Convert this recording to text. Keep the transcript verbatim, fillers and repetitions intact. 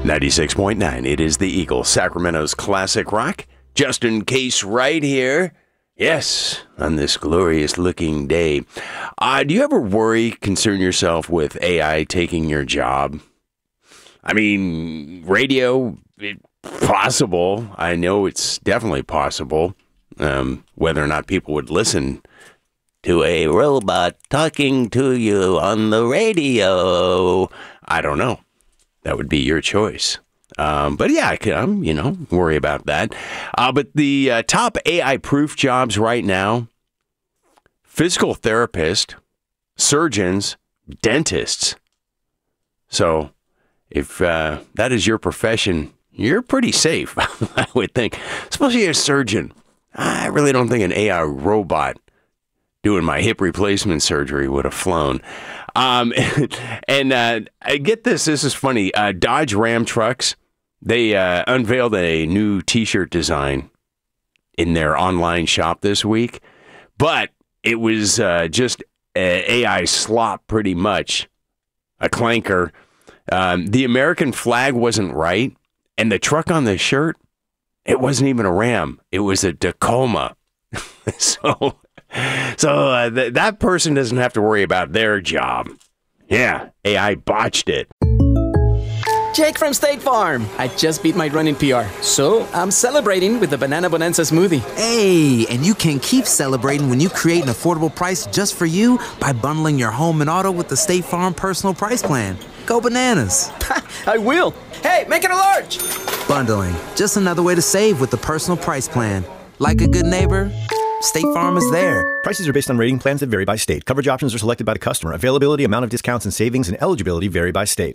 ninety-six point nine. It is the Eagle, Sacramento's classic rock. Justin Case right here. Yes, on this glorious-looking day. Uh, do you ever worry, concern yourself with A I taking your job? I mean, radio, it, possible. I know it's definitely possible. Um, whether or not people would listen to a robot talking to you on the radio, I don't know. That would be your choice. Um, but yeah, I can, um, you know, worry about that. Uh, but the uh, top A I-proof jobs right now, physical therapist, surgeons, dentists. So if uh, that is your profession, you're pretty safe, I would think. Especially a surgeon. I really don't think an A I robot doing my hip replacement surgery would have flown. Um, and uh, I get this. This is funny. Uh, Dodge Ram trucks, they uh, unveiled a new T-shirt design in their online shop this week. But it was uh, just a AI slop pretty much, a clanker. Um, the American flag wasn't right. And the truck on the shirt, it wasn't even a Ram. It was a Tacoma. so... So uh, th- that person doesn't have to worry about their job. Yeah, A I botched it. Jake from State Farm. I just beat my running P R, so I'm celebrating with the Banana Bonanza smoothie. Hey, and you can keep celebrating when you create an affordable price just for you by bundling your home and auto with the State Farm Personal Price Plan. Go bananas. I will. Hey, make it a large. Bundling, just another way to save with the Personal Price Plan. Like a good neighbor, State Farm is there. Prices are based on rating plans that vary by state. Coverage options are selected by the customer. Availability, amount of discounts and savings, and eligibility vary by state.